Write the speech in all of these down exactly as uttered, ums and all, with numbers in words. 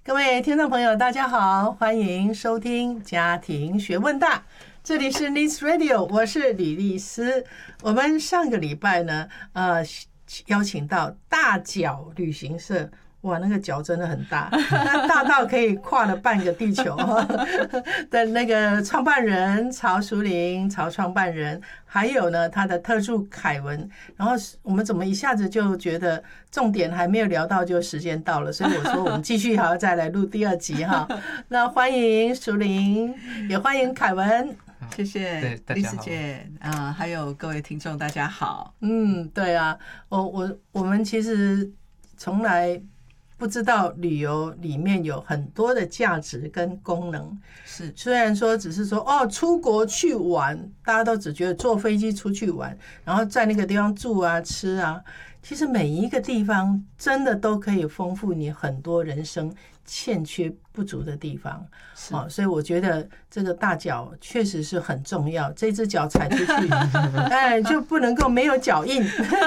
各位听众朋友，大家好，欢迎收听家庭学问大，这里是 Liz Radio， 我是李丽丝。我们上个礼拜呢，呃，邀请到大脚旅行社。哇，那个脚真的很大，那大到可以跨了半个地球的那个创办人曹淑玲，曹创办人，还有呢他的特助凯文。然后我们怎么一下子就觉得重点还没有聊到，就时间到了，所以我说我们继续还要再来录第二集哈。那欢迎淑玲，也欢迎凯文。 谢谢丽丝姐啊，还有各位听众，大家好。 嗯，对啊，我我我们其实从来不知道旅游里面有很多的价值跟功能。 是， 虽然说只是说哦，出国去玩，大家都只觉得坐飞机出去玩，然后在那个地方住啊、吃啊，其实每一个地方真的都可以丰富你很多人生欠缺不足的地方。哦，所以我觉得这个大脚确实是很重要，这只脚踩出去，哎，就不能够没有脚印。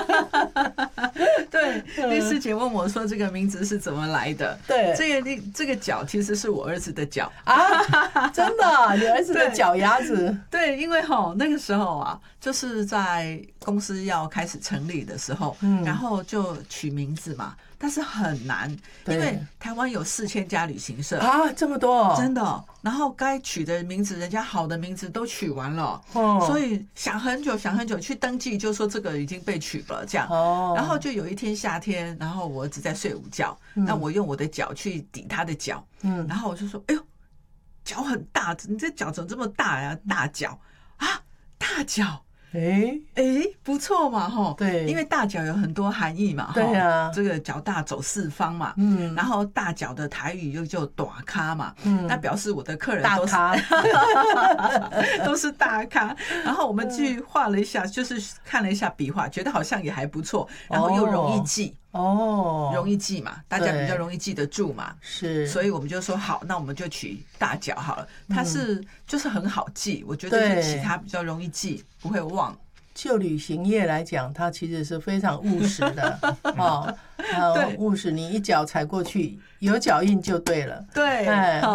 对，丽丝姐问我说这个名字是怎么来的？ 对， 这个这个脚其实是我儿子的脚啊，真的，你儿子的脚丫子。 对，对，因为哈那个时候啊，就是在公司要开始成立的时候，嗯，然后就取名字嘛。但是很难，因为台湾有四千家旅行社啊，这么多， 真的。然后该取的名字，人家好的名字都取完了，哦，所以想很久，想很久去登记，就说这个已经被取了，这样。哦。然后就有一天夏天，然后我儿子在睡午觉，嗯，那我用我的脚去抵他的脚，嗯，然后我就说：“哎呦，脚很大，你这脚怎么这么大呀？大脚啊，大脚。”哎哎，不错嘛，哈，对，因为大脚有很多含义嘛， 对啊， 这个脚大走四方嘛，嗯，然后大脚的台语又叫大咖嘛，嗯，那表示我的客人都是大咖，都是大咖。然后我们去画了一下，就是看了一下笔画，觉得好像也还不错，然后又容易记。哦，容易记嘛，大家比较容易记得住嘛，是，所以我们就说好，那我们就取大脚好了。它是就是很好记，我觉得是其他比较容易记，不会忘。 就旅行业来讲，它其实是非常务实的哦，对，务实，你一脚踩过去，有脚印就对了， 对， 哎。